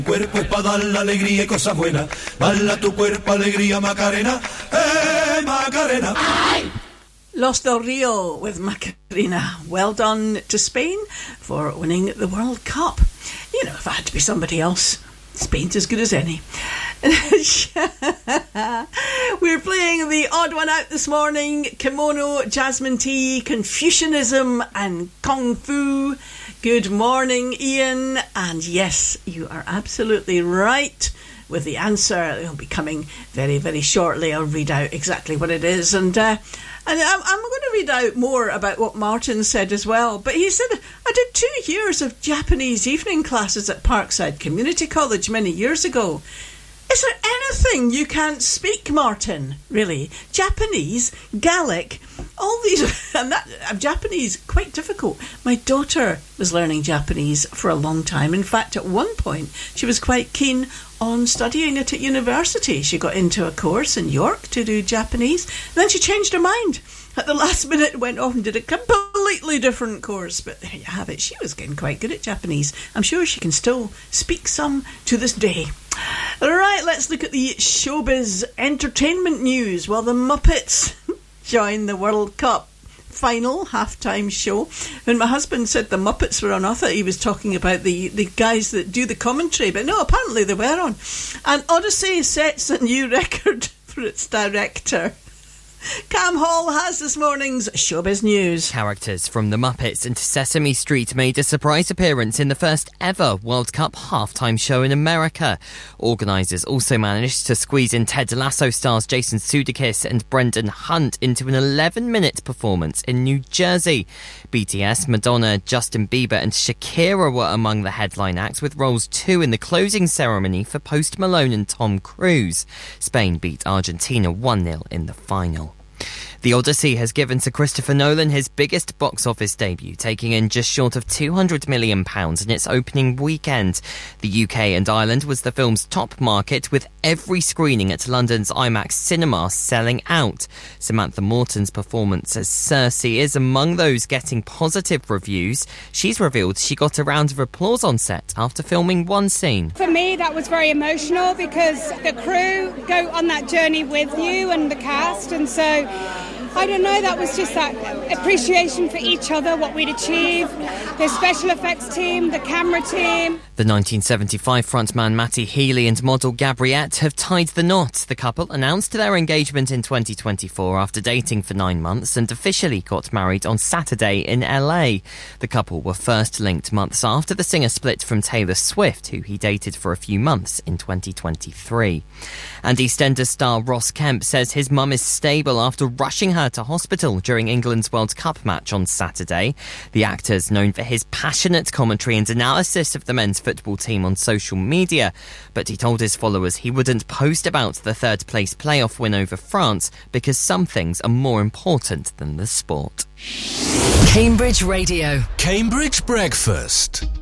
Cuerpo es para dar la alegría y cosas buenas. Bala tu cuerpo, alegría, Macarena. Macarena. Los del Rio with Macarena. Well done to Spain for winning the World Cup. You know, if I had to be somebody else, Spain's as good as any. We're playing the odd one out this morning. Kimono, Jasmine Tea, Confucianism and Kung Fu. Good morning, Ian. And yes, you are absolutely right with the answer. It'll be coming very, very shortly. I'll read out exactly what it is. And I'm going to read out more about what Martin said as well. But he said, I did 2 years of Japanese evening classes at Parkside Community College many years ago. Is there anything you can't speak, Martin? Really? Japanese, Gaelic, all these... And that Japanese, quite difficult. My daughter was learning Japanese for a long time. In fact, at one point, she was quite keen on studying it at university. She got into a course in York to do Japanese. Then she changed her mind. At the last minute, went off and did a completely different course. But there you have it. She was getting quite good at Japanese. I'm sure she can still speak some to this day. Right, let's look at the showbiz entertainment news. Well, the Muppets joined the World Cup final half-time show. When my husband said the Muppets were on, I thought he was talking about the guys that do the commentary. But no, apparently they were on. And Odyssey sets a new record for its director. Cam Hall has this morning's showbiz news. Characters from The Muppets and Sesame Street made a surprise appearance in the first ever World Cup halftime show in America. Organisers also managed to squeeze in Ted Lasso stars Jason Sudeikis and Brendan Hunt into an 11-minute performance in New Jersey. BTS, Madonna, Justin Bieber and Shakira were among the headline acts, with roles too in the closing ceremony for Post Malone and Tom Cruise. Spain beat Argentina 1-0 in the final. The Odyssey has given Sir Christopher Nolan his biggest box office debut, taking in just short of £200 million in its opening weekend. The UK and Ireland was the film's top market, with every screening at London's IMAX cinema selling out. Samantha Morton's performance as Cersei is among those getting positive reviews. She's revealed she got a round of applause on set after filming one scene. For me, that was very emotional because the crew go on that journey with you and the cast, and so I don't know, that was just that appreciation for each other, what we'd achieved, the special effects team, the camera team. The 1975 frontman Matty Healy and model Gabriette have tied the knot. The couple announced their engagement in 2024 after dating for 9 months and officially got married on Saturday in LA. The couple were first linked months after the singer split from Taylor Swift, who he dated for a few months in 2023. And EastEnders star Ross Kemp says his mum is stable after rushing her to hospital during England's World Cup match on Saturday. The actor's known for his passionate commentary and analysis of the men's football team on social media, but he told his followers he wouldn't post about the third-place playoff win over France because some things are more important than the sport. Cambridge Radio. Cambridge Breakfast.